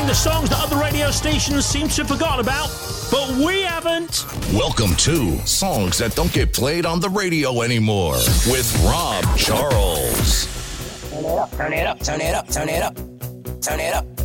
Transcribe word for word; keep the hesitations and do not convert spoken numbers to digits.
the songs that other radio stations seem to have forgotten about, but we haven't. Welcome to Songs That Don't Get Played on the Radio Anymore with Rob Charles. Turn it up, turn it up, turn it up, turn it up, turn it up.